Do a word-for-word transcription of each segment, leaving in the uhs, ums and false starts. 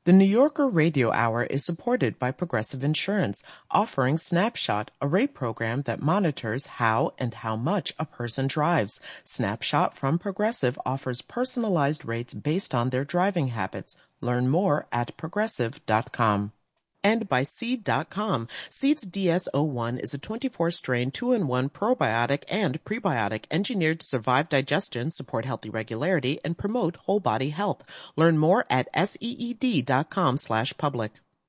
The New Yorker Radio Hour is supported by Progressive Insurance, offering Snapshot, a rate program that monitors how and how much a person drives. Snapshot from Progressive offers personalized rates based on their driving habits. Learn more at progressive dot com. And by Seed dot com. Seed's D S zero one is a twenty-four strain two in one probiotic and prebiotic engineered to survive digestion, support healthy regularity, and promote whole body health. Learn more at seed dot com slash public.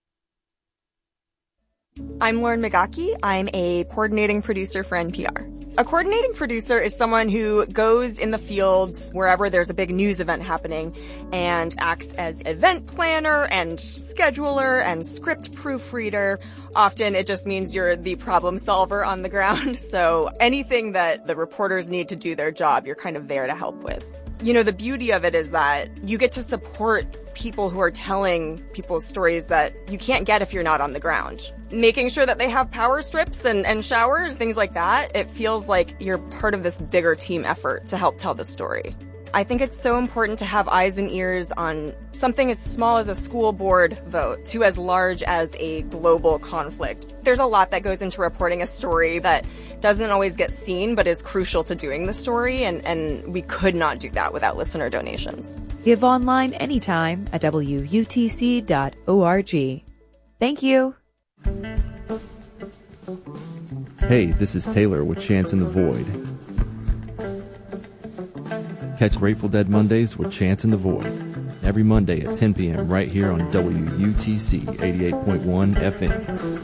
I'm Lauren Magaki. I'm a coordinating producer for N P R. A coordinating producer is someone who goes in the fields wherever there's a big news event happening and acts as event planner and scheduler and script proofreader. Often it just means you're the problem solver on the ground. So anything that the reporters need to do their job, you're kind of there to help with. You know, the beauty of it is that you get to support people who are telling people's stories that you can't get if you're not on the ground. Making sure that they have power strips and, and showers, things like that, it feels like you're part of this bigger team effort to help tell the story. I think it's so important to have eyes and ears on something as small as a school board vote to as large as a global conflict. There's a lot that goes into reporting a story that doesn't always get seen but is crucial to doing the story, and, and we could not do that without listener donations. Give online anytime at W U T C dot org. Thank you. Hey, this is Taylor with Chance in the Void. Catch Grateful Dead Mondays with Chance in the Void every Monday at ten p.m. right here on W U T C eighty-eight point one F M.